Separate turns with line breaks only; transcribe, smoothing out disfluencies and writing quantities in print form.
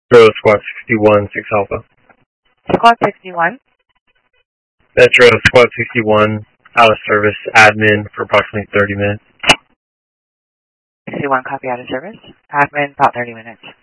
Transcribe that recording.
Metro Squad 61, 6 Alpha.
Squad 61.
Metro Squad 61, out of service, admin for approximately 30 minutes.
61, copy, out of service. Admin, about 30 minutes.